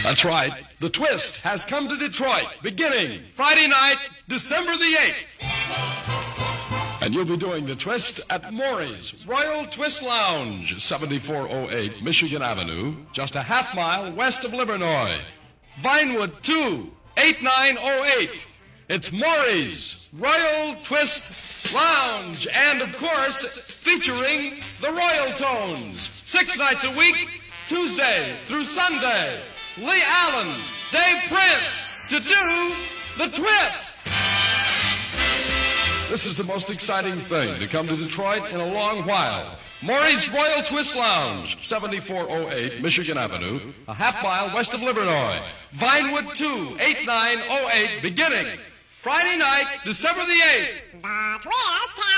That's right. The Twist has come to Detroit, beginning Friday night, December the 8th. And you'll be doing The Twist at Maury's Royal Twist Lounge, 7408 Michigan Avenue, just a half mile west of Livernois. Vinewood 2, 8908. It's Maury's Royal Twist Lounge, and of course, featuring the Royal Tones. 6 nights a week, Tuesday through Sunday. Lee Allen, Dave Prince, to do The Twist. This is the most exciting thing to come to Detroit in a long while. Maury's Royal Twist Lounge, 7408 Michigan Avenue, a half mile west of Livernois. Vinewood 2, 8908, beginning Friday night, December the 8th. The Twist